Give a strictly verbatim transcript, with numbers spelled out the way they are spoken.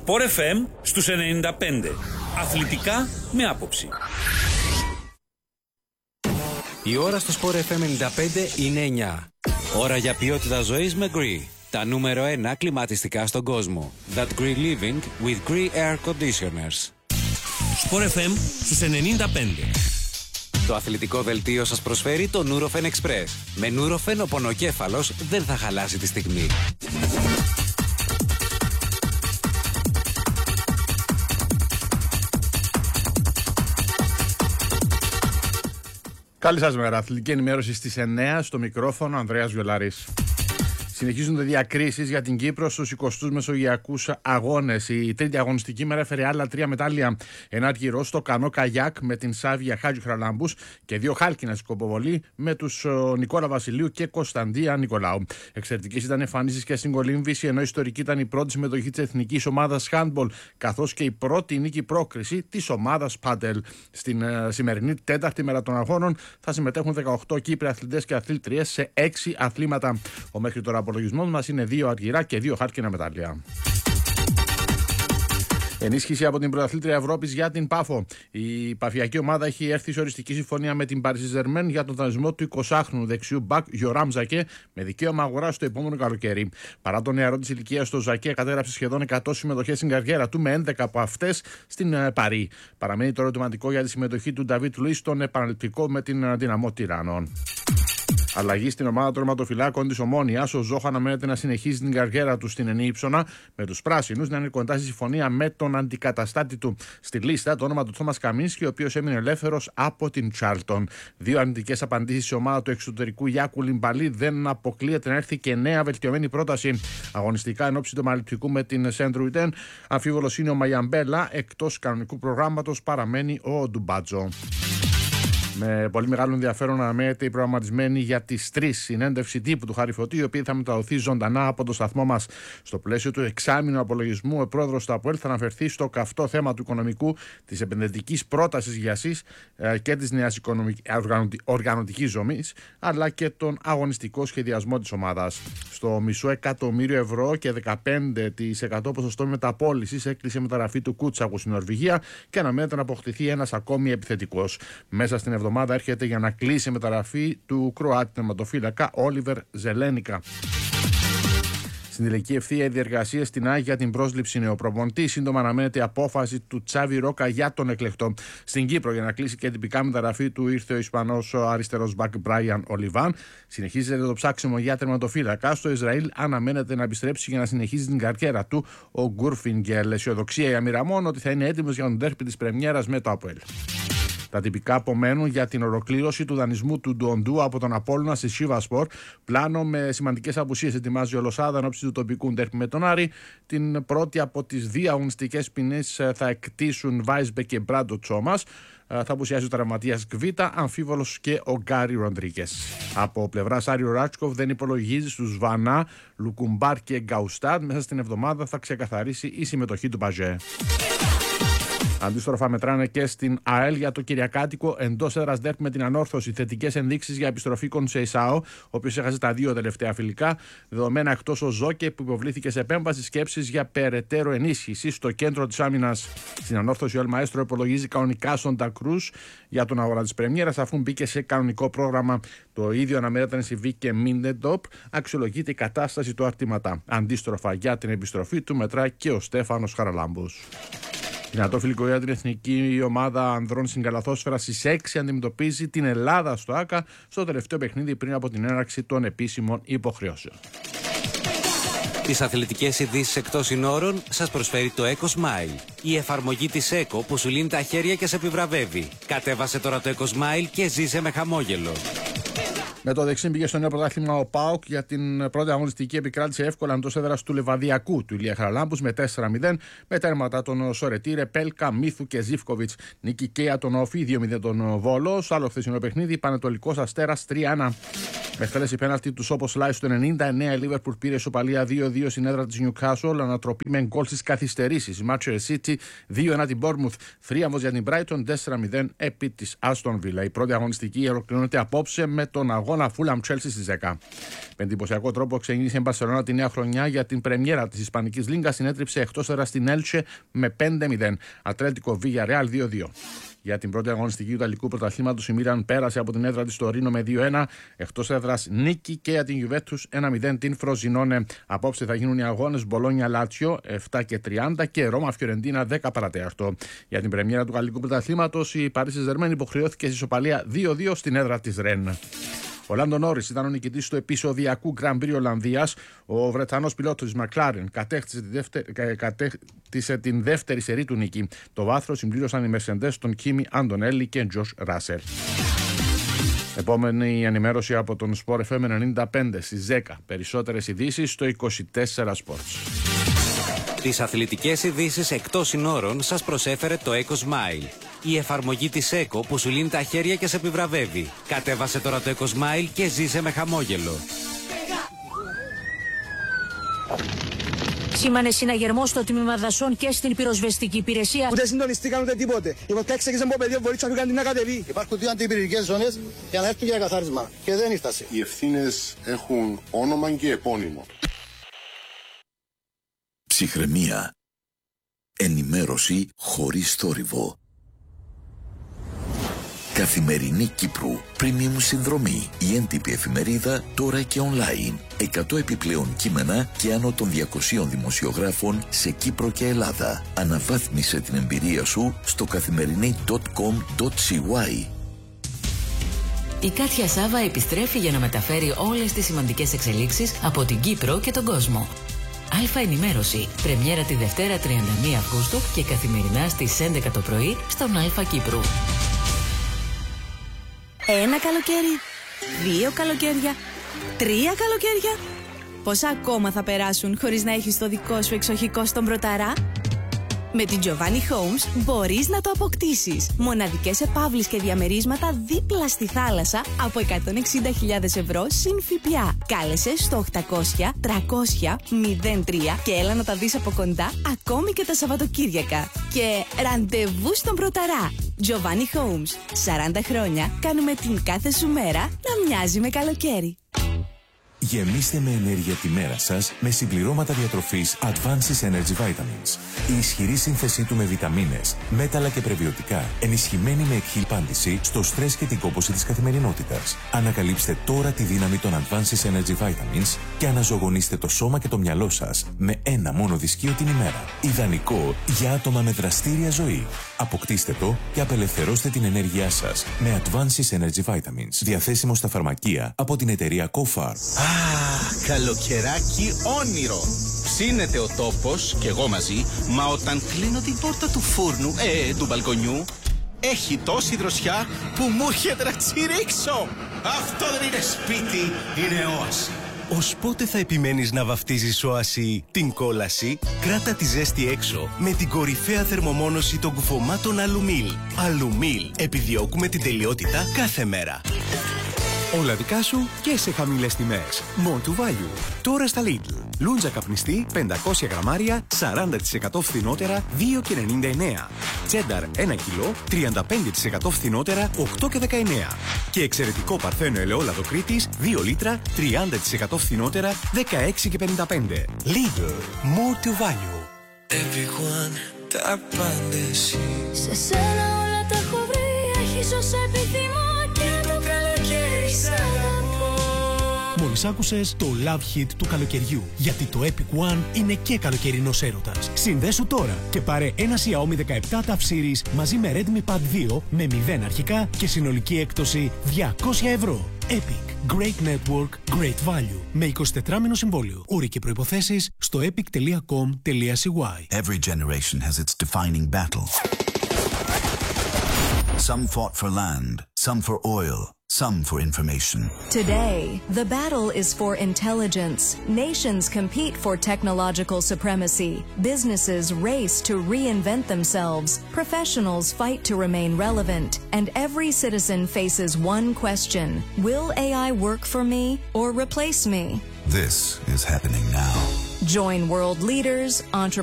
Sport εφ εμ στους ενενήντα πέντε. Αθλητικά με άποψη. Η ώρα στο Sport εφ εμ ενενήντα πέντε είναι εννιά. Ώρα για ποιότητα ζωής με Gree. Τα νούμερο ένα κλιματιστικά στον κόσμο. That Gree Living with Gree Air Conditioners. Sport εφ εμ στους ενενήντα πέντε. Το αθλητικό δελτίο σας προσφέρει το Nurofen Express. Με Nurofen ο πονοκέφαλος δεν θα χαλάσει τη στιγμή. Καλή σας μέρα. Αθλητική ενημέρωση στις εννιά, στο μικρόφωνο Ανδρέας Βιολάρης. Συνεχίζονται διακρίσεις για την Κύπρο στους εικοστούς Μεσογειακούς Αγώνες. Η τρίτη αγωνιστική μέρα έφερε άλλα τρία μετάλλια. Ένα αργυρό στο κανό καγιάκ με την Σάβια Χάτζη Χαραλάμπους και δύο χάλκινα στην κοποβολή με τους Νικόλα Βασιλείου και Κωνσταντία Νικολάου. Εξαιρετικές ήταν εμφανίσεις και στην κολύμβηση, ενώ ιστορική ήταν η πρώτη συμμετοχή της εθνικής ομάδας handball, καθώς και η πρώτη νίκη πρόκριση της ομάδας Padel. Στην uh, σημερινή τέταρτη μέρα των αγώνων θα συμμετέχουν δεκαοκτώ Κύπροι αθλητές και αθλήτριες σε έξι αθλήματα. Ο μέχρι τώρα απολογισμός μας είναι δύο αργυρά και δύο χάλκινα μετάλλια. Ενίσχυση από την πρωταθλήτρια Ευρώπης για την Πάφο. Η παφιακή ομάδα έχει έρθει σε οριστική συμφωνία με την Paris Saint-Germain για τον δανεισμό του εικοσάχρονου δεξιού μπακ Γιοράμ Ζακέ με δικαίωμα αγοράς το επόμενο καλοκαίρι. Παρά τον νεαρό της ηλικίας, το Ζακέ κατέγραψε σχεδόν εκατό συμμετοχές στην καριέρα του, με έντεκα από αυτές στην Παρί. Παραμένει το ερωτηματικό για τη συμμετοχή του Νταβίτ Λουίς στον επαναληπτικό με την Δυναμό Τυράννων. Αλλαγή στην ομάδα των τερματοφυλάκων της Ομόνοιας. Ο Ζόχα αναμένεται να συνεχίζει την καριέρα του στην Ενή Ήψονα, με τους πράσινους να είναι κοντά στη συμφωνία με τον αντικαταστάτη του. Στη λίστα το όνομα του Τόμας Καμίνσκι, ο οποίος έμεινε ελεύθερος από την Τσάρλτον. Δύο αρνητικές απαντήσεις σε ομάδα του εξωτερικού Γιάκου Λιμπαλί. Δεν αποκλείεται να έρθει και νέα βελτιωμένη πρόταση. Αγωνιστικά εν ώψη του μαλυπτικού με την Σεντ Ρουιτέν, αμφίβολος είναι ο Μαγιαμπέλα. Εκτός κανονικού προγράμματος παραμένει ο Ντουμπάτζο. Με πολύ μεγάλο ενδιαφέρον αναμένεται η προγραμματισμένη για τις τρεις συνέντευξη τύπου του Χάρη Φωτή, η οποία θα μεταδοθεί ζωντανά από το σταθμό μας. Στο πλαίσιο του εξάμηνου απολογισμού, ο πρόεδρος του ΑΠΟΕΛ θα αναφερθεί στο καυτό θέμα του οικονομικού, της επενδυτικής πρότασης για ΣΥΣ και της νέας οργανωτικής ζωμής, αλλά και τον αγωνιστικό σχεδιασμό της ομάδας. Στο μισό εκατομμύριο ευρώ και δεκαπέντε τοις εκατό ποσοστό μεταπώλησης έκλεισε η μεταγραφή του Κούτσακου στην Νορβηγία και αναμένεται να αποκτηθεί ένας ακόμη επιθετικός. Μέσα στην εβδομάδα έρχεται για να κλείσει η μεταγραφή του Κροάτη τερματοφύλακα Όλιβερ Ζελένικα. Στην τελική ευθεία, οι διεργασίες στην ΑΕΚ για την πρόσληψη νεοπροπονητή. Σύντομα αναμένεται η απόφαση του Τσάβι Ρόκα για τον εκλεκτό. Στην Κύπρο, για να κλείσει και τυπικά μεταγραφή του, ήρθε ο Ισπανός αριστερός μπακ Μπράιαν Ολιβάν. Συνεχίζεται το ψάξιμο για τερματοφύλακα. Στο Ισραήλ αναμένεται να επιστρέψει για να συνεχίσει την καριέρα του ο Γκούρφινγκελ. Αισιοδοξία η Αμυραμών ότι θα είναι έτοιμος για τον ντέρπι της πρεμιέρας με το ΑΠΟΕΛ. Τα τυπικά απομένουν για την ολοκλήρωση του δανεισμού του Ντουοντού από τον Απόλλωνα στη Σίβασπορ. Πλάνο με σημαντικές απουσίες ετοιμάζει ο Λοσάδα εν ώψη του τοπικού ντέρπι με τον Άρη. Την πρώτη από τις δύο αγωνιστικές ποινές θα εκτίσουν Βάισμπε και Μπράντο Τσόμας. Θα απουσιάζει ο τραυματίας Γκβίτα, αμφίβολος και ο Γκάρι Ροντρίγκες. Από πλευράς Άριο Ράτσκοφ δεν υπολογίζει στους Βανά, Λουκουμπάρ και Γκαουστάτ. Μέσα στην εβδομάδα θα ξεκαθαρίσει η συμμετοχή του Μπαζέ. Αντίστροφα μετράνε και στην ΑΕΛ για το Κυριακάτικο εντός έδρας ντέρπι με την Ανόρθωση. Θετικές ενδείξεις για επιστροφή Κονσεϊσάο, ο οποίος έχασε τα δύο τελευταία φιλικά. Δεδομένα εκτός ο Ζόκε που υποβλήθηκε σε επέμβαση, σκέψεις για περαιτέρω ενίσχυση στο κέντρο της άμυνας. Στην Ανόρθωση ο Ελμαέστρο υπολογίζει κανονικά στον Τακρούς για τον αγώνα της πρεμιέρας, αφού μπήκε σε κανονικό πρόγραμμα. Το ίδιο αναμένεται να συμβεί και Μίντεντοπ. Αξιολογείται η κατάσταση του αρτήματά. Αντίστροφα για την επιστροφή του μετράει και ο Στέφανος Χαραλάμπους. Δυνατό φιλικό για την εθνική ομάδα ανδρών στην καλαθόσφαιρα στις έξι αντιμετωπίζει την Ελλάδα στο ΆΚΑ στο τελευταίο παιχνίδι πριν από την έναρξη των επίσημων υποχρεώσεων. Τις αθλητικές ειδήσεις εκτός συνόρων σας προσφέρει το EcoSmile, η εφαρμογή της ΕΚΟ που σου λύνει τα χέρια και σε επιβραβεύει. Κατέβασε τώρα το EcoSmile και ζήσε με χαμόγελο. Με το δεξί πήγε στο νέο πρωτάθλημα ο ΠΑΟΚ για την πρώτη αγωνιστική επικράτηση εύκολα εντός έδρας του Λεβαδιακού του Ηλία Χαραλάμπους με τέσσερα μηδέν, με τέρματα των Σορετήρε, Πέλκα, Μίθου και Ζίφκοβιτς. Νίκη και τον Όφη δύο μηδέν τον Βόλο. Στο άλλο χθεσινό παιχνίδι Πανετολικός Αστέρας τρία ένα. Με εκτέλεση πέναλτι του Σόποσλάι στο ενενήντα εννέα, η Liverpool πήρε ισοπαλία δύο δύο στην έδρα της Newcastle, ανατροπή με γκολ στις καθυστερήσεις. Η Manchester City δύο ένα την Bournemouth, θρίαμβος για την Brighton τέσσερα μηδέν επί της Aston Villa. Η πρώτη αγωνιστική ολοκληρώνεται απόψε με τον αγώνα Fulham Chelsea στις δέκα. Με εντυπωσιακό τρόπο ξεκίνησε η Μπαρσελόνα τη νέα χρονιά για την πρεμιέρα της Ισπανικής Λίγκας, συνέτριψε εκτός έδρας στην Elche με πέντε μηδέν. Ατλέτικο Villarreal δύο δύο. Για την πρώτη αγωνιστική του Ιταλικού Πρωταθλήματος, η Μίλαν πέρασε από την έδρα της στο Ρήνο με δύο ένα. Εκτός έδρας νίκη και για την Juventus ένα μηδέν την Φροζινόνε. Απόψε θα γίνουν οι αγώνες Μπολόνια Λάτσιο επτά και τριάντα και Ρώμα Φιωρεντίνα δέκα παρατέταρτο. Για την πρεμιέρα του Γαλλικού Πρωταθλήματος, η Paris Saint-Germain υποχρεώθηκε σε ισοπαλία δύο δύο στην έδρα της Ρεν. Ο Λάντο Νόρις ήταν ο νικητής του επεισοδιακού Grand Prix Ολλανδίας. Ο Βρετανός πιλότος της McLaren κατέκτησε, τη δεύτερη, κατέκτησε την δεύτερη σερί του νίκη. Το βάθρο συμπλήρωσαν οι Mercedes των Κίμι Αντονέλη και Τζος Ράσελ. Επόμενη ενημέρωση από τον Sport εφ εμ ενενήντα πέντε στις δέκα. Περισσότερες ειδήσεις στο είκοσι τέσσερα Sports. Τις αθλητικές ειδήσεις εκτός συνόρων σας προσέφερε το EcoSmile. Η εφαρμογή της ΕΚΟ που σου λύνει τα χέρια και σε επιβραβεύει. Κατέβασε τώρα το EcoSmile και ζήσε με χαμόγελο. Σήμανε συναγερμό στο τμήμα δασών και στην πυροσβεστική υπηρεσία. Ούτε συντονιστήκαν ούτε τίποτε. Η βοτιά έξεγε από παιδί, μπορεί να κάνει να κατεβεί. Υπάρχουν δύο αντιπυρηνικές ζώνες για να έρθουν για καθάρισμα. Και δεν ήρθασε. Οι ευθύνες έχουν όνομα και επώνυμο. Ψυχραιμία. Ενημέρωση χωρίς θόρυβο. Καθημερινή Κύπρου. Premium συνδρομή. Η έντυπη εφημερίδα τώρα και online. εκατό επιπλέον κείμενα και άνω των διακοσίων δημοσιογράφων σε Κύπρο και Ελλάδα. Αναβάθμισε την εμπειρία σου στο καθημερινή τελεία κομ τελεία σι γουάι. Η Κάτια Σάβα επιστρέφει για να μεταφέρει όλες τις σημαντικές εξελίξεις από την Κύπρο και τον κόσμο. Αλφα Ενημέρωση. Πρεμιέρα τη Δευτέρα τριάντα μία Αυγούστου και καθημερινά στις έντεκα το πρωί στον Αλφα Κύπρου. Ένα καλοκαίρι, δύο καλοκαίρια, τρία καλοκαίρια. Πόσα ακόμα θα περάσουν χωρίς να έχεις το δικό σου εξοχικό στον Πρωταρά? Με την Giovanni Homes μπορείς να το αποκτήσεις. Μοναδικές επαύλεις και διαμερίσματα δίπλα στη θάλασσα από εκατόν εξήντα χιλιάδες ευρώ συν ΦΠΑ. Κάλεσε στο οκτακόσια τριακόσια μηδέν τρία και έλα να τα δεις από κοντά ακόμη και τα Σαββατοκύριακα. Και ραντεβού στον Πρωταρά. Giovanni Homes. σαράντα χρόνια κάνουμε την κάθε σου μέρα να μοιάζει με καλοκαίρι. Γεμίστε με ενέργεια τη μέρα σας με συμπληρώματα διατροφής Advances Energy Vitamins. Η ισχυρή σύνθεσή του με βιταμίνες, μέταλλα και πρεβιωτικά, ενισχυμένη με εκχυλπάντηση στο στρες και την κόπωση της καθημερινότητας. Ανακαλύψτε τώρα τη δύναμη των Advances Energy Vitamins και αναζωογονήστε το σώμα και το μυαλό σας με ένα μόνο δισκείο την ημέρα. Ιδανικό για άτομα με δραστήρια ζωή. Αποκτήστε το και απελευθερώστε την ενέργειά σας με Advances Energy Vitamins. Διαθέσιμο στα φαρμακεία από την εταιρεία Cofarm. Ah, καλοκαιράκι όνειρο. Ψήνεται ο τόπος και εγώ μαζί, μα όταν κλείνω την πόρτα του φούρνου, ε, του μπαλκονιού, έχει τόση δροσιά που μου έρχεται να τσιρίξω. Αυτό δεν είναι σπίτι, είναι όαση. Ως πότε θα επιμένεις να βαφτίζεις όαση την κόλαση? Κράτα τη ζέστη έξω με την κορυφαία θερμομόνωση των κουφωμάτων Αλουμίλ. Αλουμίλ. Επιδιώκουμε την τελειότητα κάθε μέρα. Όλα δικά σου και σε χαμηλές τιμές. More to value. Τώρα στα Lidl. Λούντζα καπνιστή πεντακόσια γραμμάρια σαράντα τοις εκατό φθηνότερα δύο και ενενήντα εννέα. Τσένταρ ένα κιλό τριάντα πέντε τοις εκατό φθηνότερα οκτώ και δεκαεννέα. Και εξαιρετικό παρθένο ελαιόλαδο Κρήτης δύο λίτρα τριάντα τοις εκατό φθηνότερα δεκαέξι και πενήντα πέντε. Lidl. More to value. Everyone, τα πάντα εσύ. Σε σένα όλα τα έχω βρει. Έχεις όσα επιθυμώ. Μόλις άκουσες το Love Hit του καλοκαιριού. Γιατί το Epic One είναι και καλοκαιρινός έρωτας. Συνδέσου τώρα και πάρε ένα Xiaomi δεκαεπτά Tab Series μαζί με Redmi Pad δύο με μηδέν αρχικά και συνολική έκπτωση διακόσια ευρώ. Epic. Great Network, Great Value. Με εικοσιτετράμηνο συμβόλαιο. Όροι και προϋποθέσεις στο epic τελεία com τελεία c y. Every generation has its defining battle. Some fought for land, some for oil, some for information. Today, the battle is for intelligence. Nations compete for technological supremacy. Businesses race to reinvent themselves. Professionals fight to remain relevant. And every citizen faces one question: will A I work for me or replace me? This is happening now. Join world leaders, entrepreneurs,